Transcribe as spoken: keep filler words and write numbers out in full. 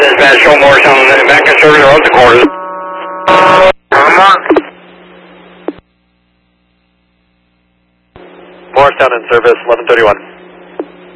dispatch, show Morristown back in service around the corner. Morristown in service, eleven thirty-one.